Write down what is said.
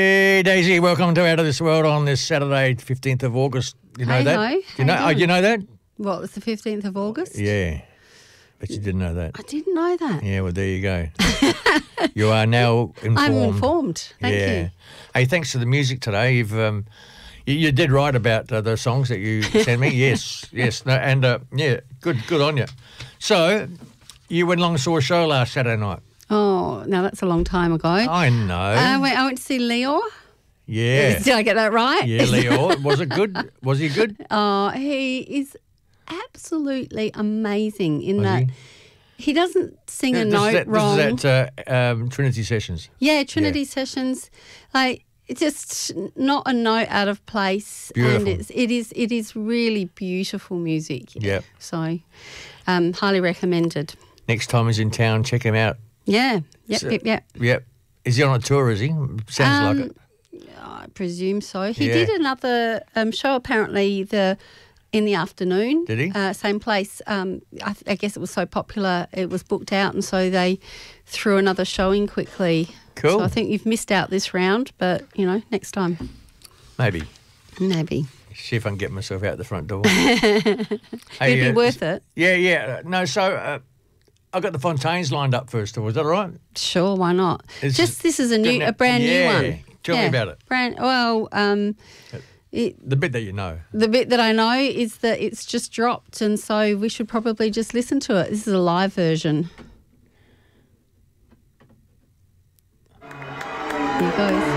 Hey, Daisy, welcome to Out of This World on this Saturday, 15th of August. You know that? Hey, You know, you know that? What, was the 15th of August? Yeah. But you didn't know that. I didn't know that. Yeah, well, there you go. You are now informed. I'm informed. Thank you. Hey, thanks to the music today. You did right about the songs that you sent me. Yes. No, and, good on you. So, you went along and saw a show last Saturday night. Oh, now that's a long time ago. I know. I went to see Leo. Yeah. Did I get that right? Yeah, Leo. Was it good? Was he good? Oh, he is absolutely amazing in Was that he doesn't sing a note wrong. This is at Trinity Sessions. Yeah, Trinity Sessions. Like, it's just not a note out of place. Beautiful. And it is really beautiful music. Yep. So, highly recommended. Next time he's in town, check him out. Yeah. So- Yep. Yep. Is he on a tour, is he? Sounds like it. I presume so. He Yeah. did another show apparently in the afternoon. Did he? Same place. I guess it was so popular it was booked out, and so they threw another show in quickly. Cool. So I think you've missed out this round, but, next time. Maybe. Maybe. See if I can get myself out the front door. It'd be worth it. Yeah. No, so I've got the Fontaines lined up first of all. Is that all right? Sure, why not? It's- This is a brand new one. Tell me about it. The bit that you know. The bit that I know is that it's just dropped, and so we should probably just listen to it. This is a live version. Here goes.